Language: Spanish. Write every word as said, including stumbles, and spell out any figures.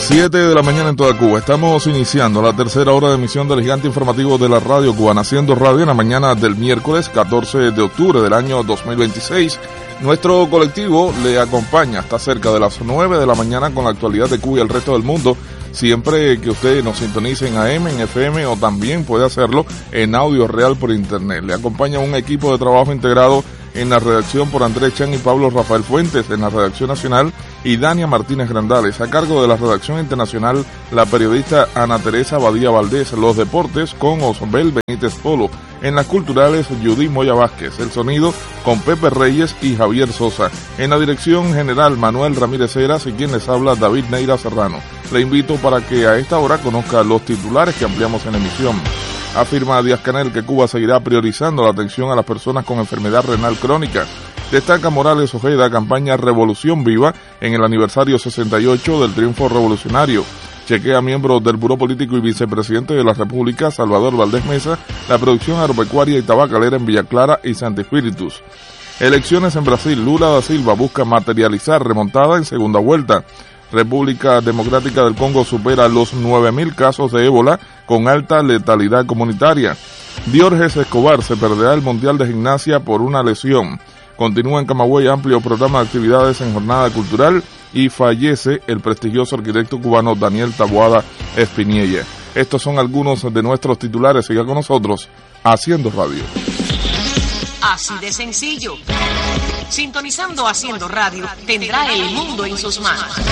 siete de la mañana en toda Cuba. Estamos iniciando la tercera hora de emisión del gigante informativo de la radio cubana, Haciendo Radio, en la mañana del miércoles catorce de octubre del año dos mil veintiséis. Nuestro colectivo le acompaña hasta cerca de las nueve de la mañana con la actualidad de Cuba y el resto del mundo. Siempre que usted nos sintonice en A M, en F M o también puede hacerlo en audio real por internet. Le acompaña un equipo de trabajo integrado en la redacción por Andrés Chan y Pablo Rafael Fuentes, en la redacción nacional, y Dania Martínez Grandales. A cargo de la redacción internacional, la periodista Ana Teresa Badía Valdés. Los deportes con Osbel Benítez Polo. En las culturales, Judith Moya Vázquez. El sonido con Pepe Reyes y Javier Sosa. En la dirección general, Manuel Ramírez Heras, y quien les habla, David Neira Serrano. Le invito para que a esta hora conozca los titulares que ampliamos en emisión. Afirma Díaz-Canel que Cuba seguirá priorizando la atención a las personas con enfermedad renal crónica. Destaca Morales Ojeda, campaña Revolución Viva en el aniversario sesenta y ocho del triunfo revolucionario. Chequea miembros del Buró Político y Vicepresidente de la República, Salvador Valdés Mesa, la producción agropecuaria y tabacalera en Villa Clara y Santi Espíritus. Elecciones en Brasil, Lula da Silva busca materializar remontada en segunda vuelta. República Democrática del Congo supera los nueve mil casos de ébola con alta letalidad comunitaria. Diórgenes Escobar se perderá el Mundial de Gimnasia por una lesión. Continúa en Camagüey amplio programa de actividades en jornada cultural y fallece el prestigioso arquitecto cubano Daniel Taboada Espiniella. Estos son algunos de nuestros titulares. Siga con nosotros, Haciendo Radio. Así de sencillo. Sintonizando Haciendo Radio, tendrá el mundo en sus manos.